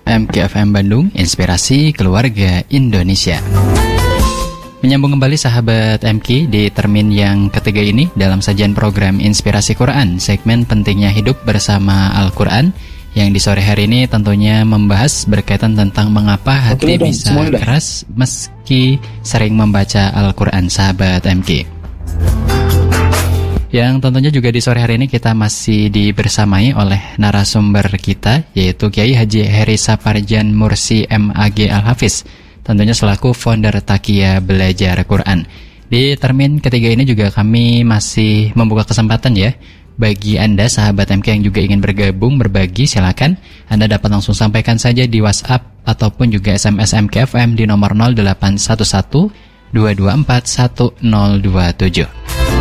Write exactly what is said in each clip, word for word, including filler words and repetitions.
M K F M Bandung, Inspirasi Keluarga Indonesia. Menyambung kembali sahabat M K di termin yang ketiga ini dalam sajian program Inspirasi Quran, segmen pentingnya hidup bersama Al-Quran, yang di sore hari ini tentunya membahas berkaitan tentang mengapa hati Oke, bisa keras meski sering membaca Al-Quran, sahabat M K. Yang tentunya juga di sore hari ini kita masih dibersamai oleh narasumber kita, yaitu Kiai Haji Heri Saparjan Mursi M A G Al-Hafiz, tentunya selaku founder Takia Belajar Quran. Di termin ketiga ini juga kami masih membuka kesempatan ya, bagi Anda sahabat M K yang juga ingin bergabung, berbagi, silakan Anda dapat langsung sampaikan saja di WhatsApp ataupun juga S M S M K F M di nomor nol delapan satu satu dua dua empat satu nol dua tujuh.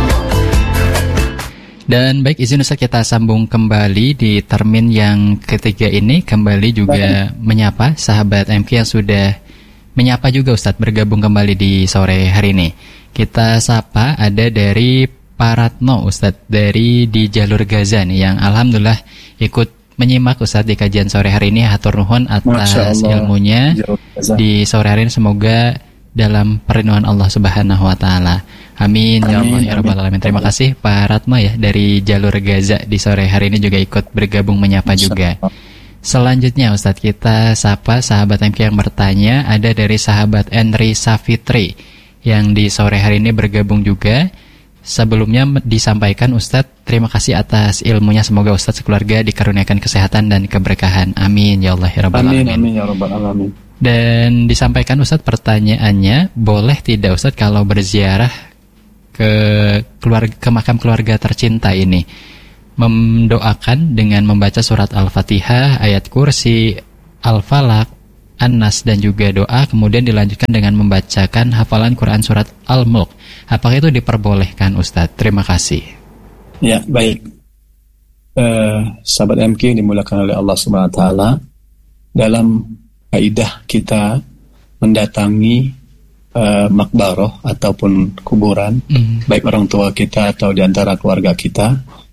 Dan baik, izin Ustaz kita sambung kembali di termin yang ketiga ini, kembali juga baik. Menyapa sahabat M K yang sudah menyapa juga Ustaz bergabung kembali di sore hari ini. Kita sapa ada dari Paratno Ustaz dari di jalur Gaza nih, yang alhamdulillah ikut menyimak Ustaz di kajian sore hari ini. Hatur nuhun atas ilmunya di sore hari ini, semoga dalam perlindungan Allah Subhanahu wa taala. Amin, amin ya Allah ya rabbal alamin. Terima kasih Pak Ratmo ya dari jalur Gaza di sore hari ini juga ikut bergabung menyapa juga. Selanjutnya Ustadz kita sapa sahabat M K yang bertanya, ada dari sahabat Enri Safitri yang di sore hari ini bergabung juga. Sebelumnya disampaikan Ustadz terima kasih atas ilmunya, semoga Ustadz sekeluarga dikaruniakan kesehatan dan keberkahan. Amin ya Allah ya rabbal alamin. Amin amin ya rabbal alamin. Dan disampaikan Ustadz pertanyaannya, boleh tidak Ustadz kalau berziarah ke keluarga, ke makam keluarga tercinta ini mendoakan dengan membaca surat Al-Fatihah, ayat kursi, Al-Falaq, An-Nas dan juga doa, kemudian dilanjutkan dengan membacakan hafalan Quran surat Al-Mulk. Apakah itu diperbolehkan Ustadz? Terima kasih. Ya, baik. Uh, sahabat M K dimulakan oleh Allah Subhanahu wa taala, dalam kaidah kita mendatangi Uh, makbaroh ataupun kuburan, mm. baik orang tua kita atau diantara keluarga kita,